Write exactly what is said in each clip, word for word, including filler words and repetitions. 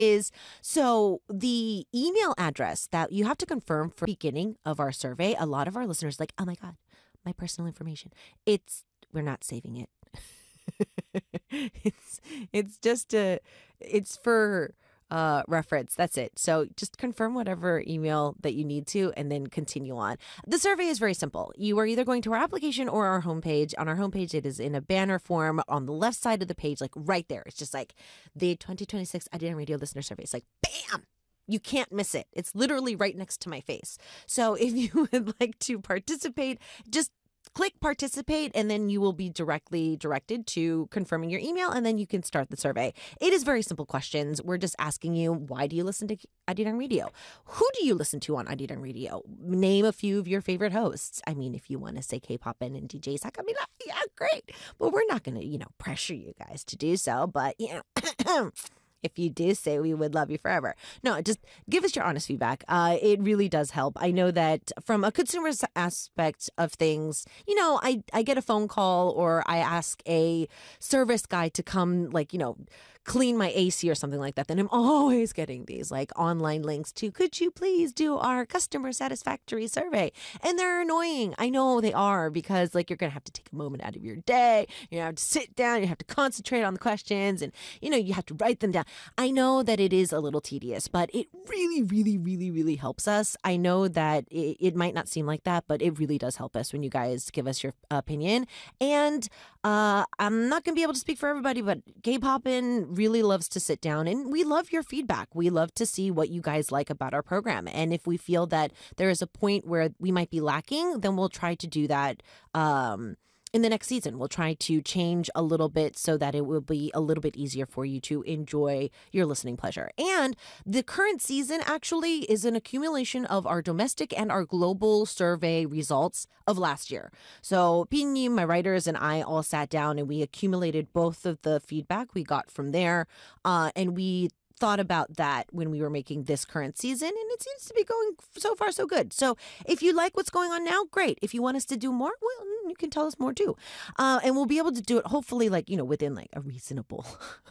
is so the email address that you have to confirm for the beginning of our survey. A lot of our listeners are like, oh my God, my personal information. It's we're not saving it. it's it's just a it's for uh, reference. That's it. So just confirm whatever email that you need to and then continue on. The survey is very simple. You are either going to our application or our homepage. On our homepage, it is in a banner form on the left side of the page, like right there. It's just like the twenty twenty-six Arirang Radio listener survey. It's like, bam! You can't miss it. It's literally right next to my face. So if you would like to participate, just click participate and then you will be directly directed to confirming your email and then you can start the survey. It is very simple questions. We're just asking you, why do you listen to Arirang Radio? Who do you listen to on Arirang Radio? Name a few of your favorite hosts. I mean, if you want to say K-pop and D J Sakamila, yeah, great. But we're not going to, you know, pressure you guys to do so. But, you know... If you do say, we would love you forever. No, just give us your honest feedback. Uh, it really does help. I know that from a consumer's aspect of things, you know, I, I get a phone call or I ask a service guy to come, like, you know, clean my A C or something like that. Then I'm always getting these like online links to, could you please do our customer satisfactory survey? And they're annoying. I know they are because like you're going to have to take a moment out of your day. You have to sit down. You have to concentrate on the questions and, you know, you have to write them down. I know that it is a little tedious, but it really, really, really, really helps us. I know that it, it might not seem like that, but it really does help us when you guys give us your opinion. And uh, I'm not going to be able to speak for everybody, but K-Poppin' really loves to sit down and we love your feedback. We love to see what you guys like about our program. And if we feel that there is a point where we might be lacking, then we'll try to do that um, in the next season. We'll try to change a little bit so that it will be a little bit easier for you to enjoy your listening pleasure. And the current season actually is an accumulation of our domestic and our global survey results of last year. So Pinim, my writers, and I all sat down and we accumulated both of the feedback we got from there. Uh, and we thought about that when we were making this current season, and it seems to be going so far so good. So if you like what's going on now, great. If you want us to do more, well, you can tell us more too. Uh, and we'll be able to do it hopefully like, you know, within like a reasonable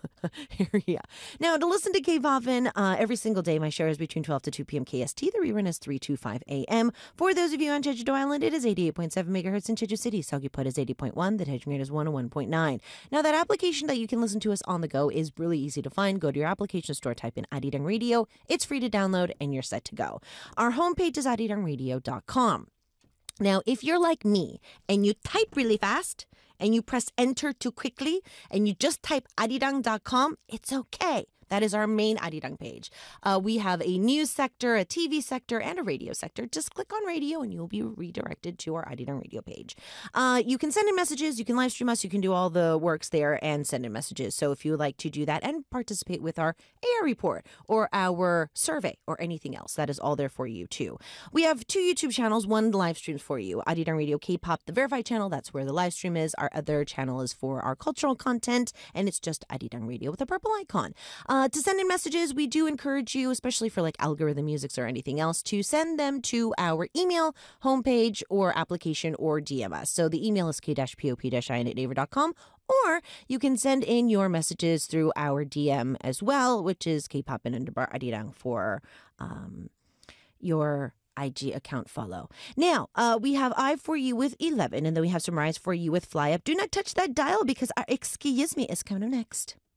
area. Now, to listen to K-Poppin' uh, every single day, my share is between twelve to two p.m. K S T. The rerun is three twenty-five a.m. For those of you on Jeju-do Island, it is eighty-eight point seven megahertz in Jeju City. Seogwipo is eighty point one. The Daejung rate is one oh one point nine. Now, that application that you can listen to us on the go is really easy to find. Go to your application store, type in Arirang Radio. It's free to download and you're set to go. Our homepage is arirang radio dot com. Now, if you're like me and you type really fast and you press enter too quickly and you just type arirang dot com, it's okay. That is our main Arirang page. Uh, we have a news sector, a T V sector, and a radio sector. Just click on radio and you'll be redirected to our Arirang Radio page. Uh, you can send in messages, you can live stream us, you can do all the works there and send in messages. So if you would like to do that and participate with our A R report or our survey or anything else, that is all there for you too. We have two YouTube channels, one live streams for you. Arirang Radio K-Pop, the verified channel, that's where the live stream is. Our other channel is for our cultural content, and it's just Arirang Radio with a purple icon. Uh, to send in messages, we do encourage you, especially for like algorithm musics or anything else, to send them to our email, homepage, or application, or D M us. So the email is k pop i n at naver dot com, or you can send in your messages through our D M as well, which is kpopin underbar arirang for um, your I G account follow. Now, uh, we have I for you with eleven, and then we have some Rise for you with Fly Up. Do not touch that dial because our Excuse Me is coming up next.